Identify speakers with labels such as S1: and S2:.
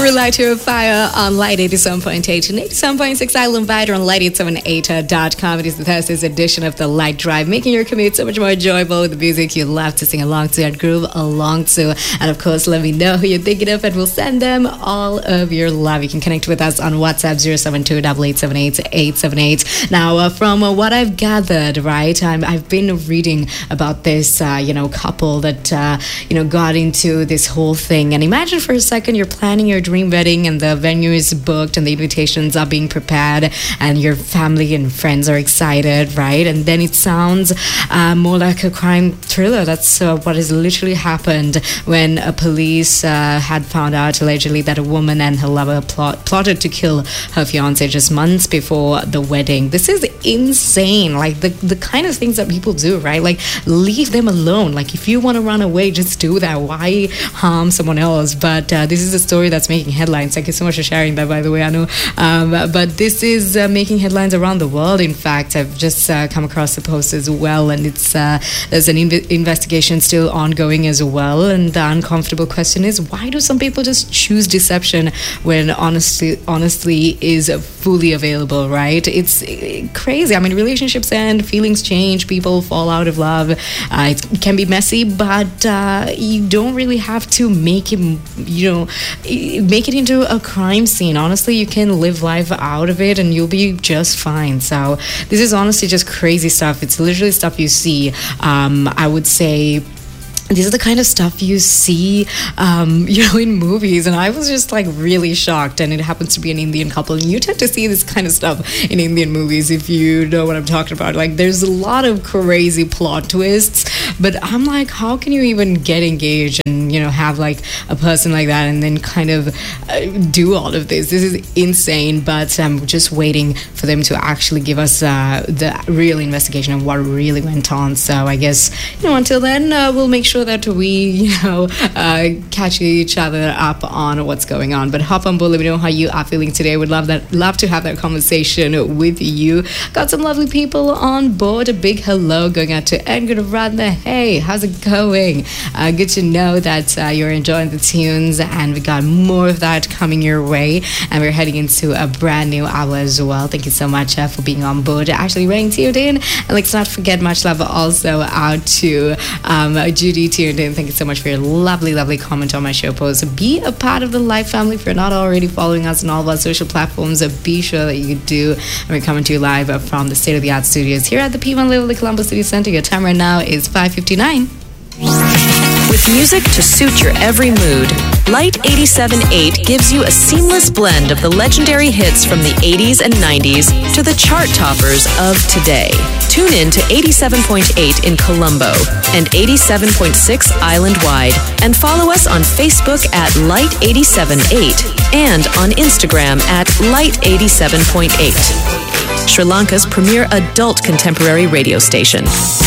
S1: Light to Fire on Light 87.8 and 87.6 Island Vider on light878.com. It is the Thursday's edition of The Light Drive, making your commute so much more enjoyable with the music you love to sing along to and groove along to. And of course, let me know who you're thinking of and we'll send them all of your love. You can connect with us on WhatsApp 072-8878-878. Now, from what I've gathered, right, I've been reading about this, couple that, got into this whole thing. And imagine for a second you're planning your dream wedding and the venue is booked and the invitations are being prepared and your family and friends are excited, right? And then it sounds more like a crime thriller. That's what has literally happened when police had found out allegedly that a woman and her lover plotted to kill her fiance just months before the wedding. This is insane. Like the kind of things that people do, right? Like, leave them alone. Like, if you want to run away, just do that. Why harm someone else? But this is a story that's making headlines. Thank you so much for sharing that, by the way, Anu. But this is making headlines around the world. In fact, I've just come across the post as well, and it's there's an investigation still ongoing as well. And the uncomfortable question is, why do some people just choose deception when honestly is fully available, right? It's crazy. I mean, relationships end, feelings change, people fall out of love. It can be messy, but you don't really have to make it into a crime scene. Honestly, you can live life out of it and you'll be just fine. So this is honestly just crazy stuff. It's literally stuff you see. I would say this is the kind of stuff you see, in movies. And I was just like really shocked. And it happens to be an Indian couple. And you tend to see this kind of stuff in Indian movies, if you know what I'm talking about. Like, there's a lot of crazy plot twists. But I'm like, how can you even get engaged and, have like a person like that and then kind of do all of this? This is insane. But I'm just waiting for them to actually give us the real investigation of what really went on. So I guess, until then, we'll make sure that we, catch each other up on what's going on. But hop on board, let me know how you are feeling today. Would love to have that conversation with you. Got some lovely people on board. A big hello going out to Edgar Radha. Hey, how's it going? Good to know that you're enjoying the tunes, and we got more of that coming your way. And we're heading into a brand new hour as well. Thank you so much for being on board. Actually, Ring tuned in, and let's not forget, much love also out to Judy tuned in. Thank you so much for your lovely comment on my show post. Be a part of the Live family. If you're not already following us on all of our social platforms, be sure that you do. And we're coming to you live from the state-of-the-art studios here at the P1 level of the Columbus City Center. Your time right now is 5:59.
S2: With music to suit your every mood, Light 87.8 gives you a seamless blend of the legendary hits from the 80s and 90s to the chart toppers of today. Tune in to 87.8 in Colombo and 87.6 island-wide, and follow us on Facebook at Light 87.8 and on Instagram at Light 87.8. Sri Lanka's premier adult contemporary radio station.